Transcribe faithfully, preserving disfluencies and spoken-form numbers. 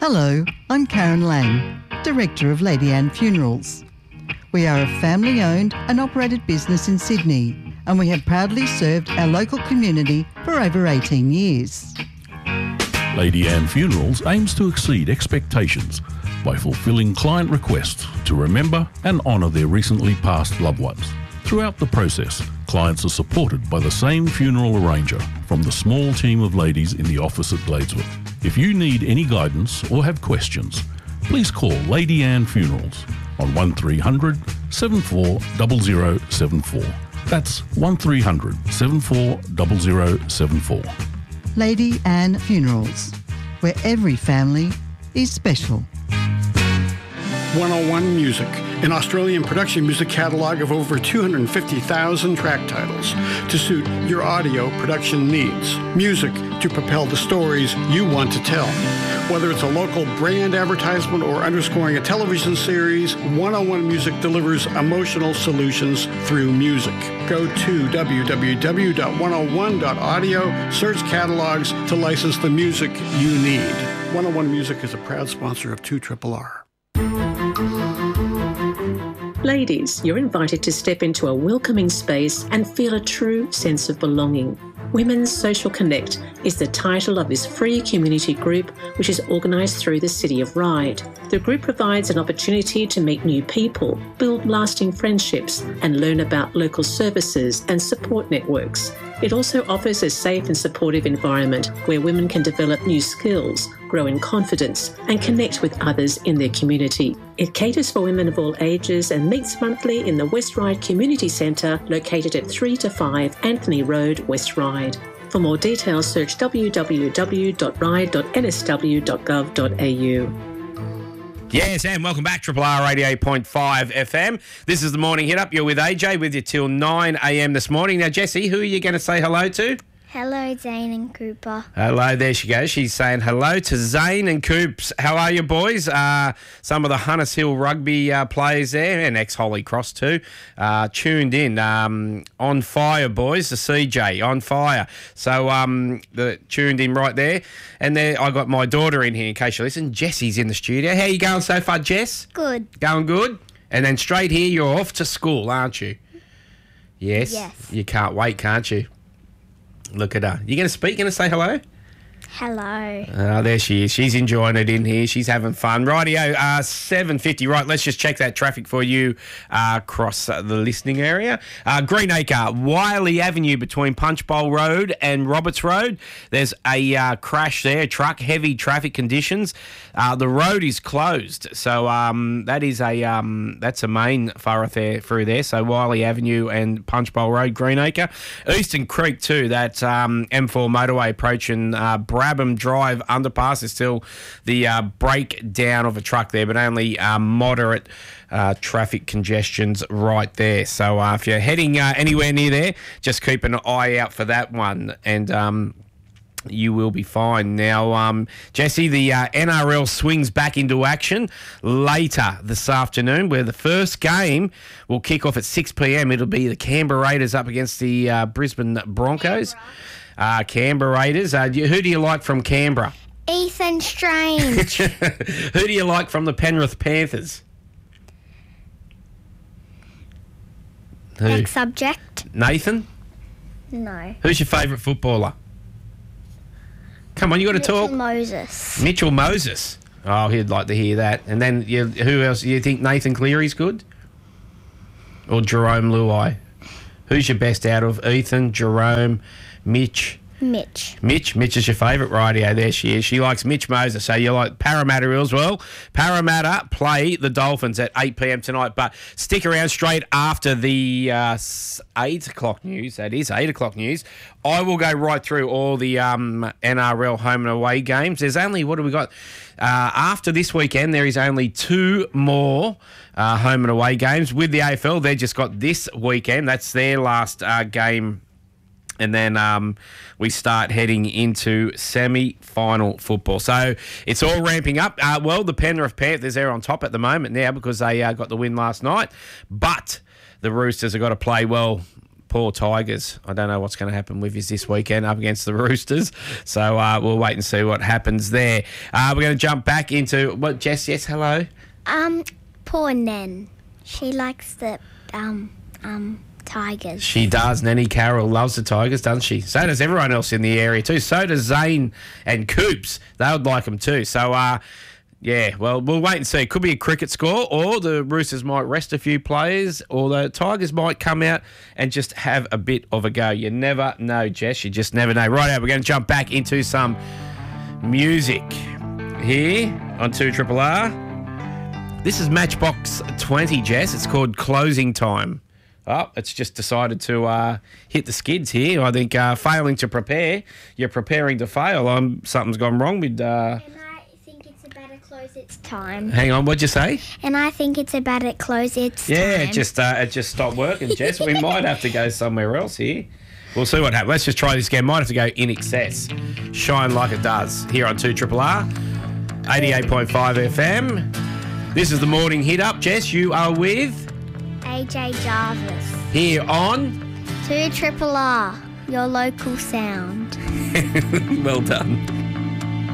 Hello, I'm Karen Lang, Director of Lady Anne Funerals. We are a family-owned and operated business in Sydney, and we have proudly served our local community for over eighteen years. Lady Anne Funerals aims to exceed expectations by fulfilling client requests to remember and honour their recently passed loved ones. Throughout the process, clients are supported by the same funeral arranger from the small team of ladies in the office at Gladesworth. If you need any guidance or have questions, please call Lady Anne Funerals on one three hundred, seven four zero zero seven four. That's one three hundred, seven four zero zero seven four. Lady Anne Funerals, where every family is special. one oh one Music, an Australian production music catalogue of over two hundred fifty thousand track titles to suit your audio production needs. Music to propel the stories you want to tell. Whether it's a local brand advertisement or underscoring a television series, one oh one Music delivers emotional solutions through music. Go to w w w dot one oh one dot audio, search catalogs to license the music you need. one oh one Music is a proud sponsor of two R R R. Ladies, you're invited to step into a welcoming space and feel a true sense of belonging. Women's Social Connect is the title of this free community group, which is organised through the City of Ryde. The group provides an opportunity to meet new people, build lasting friendships, and learn about local services and support networks. It also offers a safe and supportive environment where women can develop new skills, grow in confidence, and connect with others in their community. It caters for women of all ages and meets monthly in the West Ryde Community Centre, located at three to five Anthony Road, West Ryde. For more details, search w w w dot ryde dot n s w dot gov dot a u. Yes, and welcome back, Triple R eighty-eight point five F M. This is the Morning Hit Up. You're with A J, with you till nine a m this morning. Now, Jessie, who are you going to say hello to? Hello, Zane and Cooper. Hello, there she goes. She's saying hello to Zane and Coops. How are you, boys? Uh, some of the Hunters Hill rugby uh, players there, and ex-Holy Cross too, uh, tuned in. Um, on fire, boys. The C J, on fire. So um, the tuned in right there. And there, I got my daughter in here, in case you listen. Jessie's in the studio. How you going so far, Jess? Good. Going good? And then straight here, you're off to school, aren't you? Yes? Yes. You can't wait, can't you? Look at her. You going to speak? Going to say hello? Hello. Oh, there she is. She's enjoying it in here. She's having fun. Rightio, uh, seven fifty. Right, let's just check that traffic for you uh, across uh, the listening area. Uh, Greenacre, Wiley Avenue between Punchbowl Road and Roberts Road. There's a uh, crash there, a truck, heavy traffic conditions. Uh, the road is closed. So um, that is a um, that's a main thoroughfare through there. So Wiley Avenue and Punchbowl Road, Greenacre. Eastern Creek too, that um, M four motorway approaching uh, Brabham Drive underpass is still the uh, breakdown of a truck there, but only uh, moderate uh, traffic congestions right there. So uh, if you're heading uh, anywhere near there, just keep an eye out for that one, and um, you will be fine. Now, um, Jesse, the uh, N R L swings back into action later this afternoon, where the first game will kick off at six p m. It'll be the Canberra Raiders up against the uh, Brisbane Broncos. Canberra. Uh, Canberra Raiders. Uh, do you, who do you like from Canberra? Ethan Strange. Who do you like from the Penrith Panthers? Who? Next subject. Nathan? No. Who's your favourite footballer? Come on, you got to Mitchell talk. Moses. Mitchell Moses. Oh, he'd like to hear that. And then you, who else? You think Nathan Cleary's good? Or Jerome Luai? Who's your best out of Ethan, Jerome, Mitch? Mitch. Mitch. Mitch is your favourite radio. There she is. She likes Mitch Moses. So you like Parramatta as well. Parramatta play the Dolphins at eight p m tonight. But stick around straight after the uh, eight o'clock news. That is eight o'clock news. I will go right through all the um, N R L home and away games. There's only, what do we got? Uh, after this weekend, there is only two more uh, home and away games. With the A F L, they just got this weekend. That's their last uh, game. And then um, we start heading into semi-final football. So it's all ramping up. Uh, well, the Penrith Panthers, they're on top at the moment now because they uh, got the win last night. But the Roosters have got to play well. poor Tigers. I don't know what's going to happen with us this weekend up against the Roosters. So uh, we'll wait and see what happens there. Uh, we're going to jump back into what, Jess? Yes, hello. Um, poor Nen. She likes the um um Tigers. She does. Nanny Carroll loves the Tigers, doesn't she? So does everyone else in the area too. So does Zane and Coops. They would like them too. So, uh, yeah, well, we'll wait and see. Could be a cricket score, or the Roosters might rest a few players, or the Tigers might come out and just have a bit of a go. You never know, Jess. You just never know. Right, we're going to jump back into some music here on two Triple R. This is Matchbox twenty, Jess. It's called Closing Time. Oh, it's just decided to uh, hit the skids here. I think uh, failing to prepare. You're preparing to fail. Um, something's gone wrong with... Uh... And I think it's about to close its time. Hang on, what'd you say? And I think it's about to close its Yeah, time. it just, uh, it just stopped working, Jess. We might have to go somewhere else here. We'll see what happens. Let's just try this again. Might have to go in excess. Shine like it does here on two Triple R, eighty-eight point five F M. This is the morning hit up. Jess, you are with... A J Jarvis. Here on... two Triple R, your local sound. Well done.